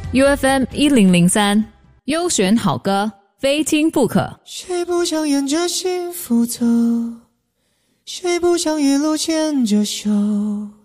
UFM 1003，优选好歌，非听不可。 谁不想沿着幸福走？谁不想一路牵着手？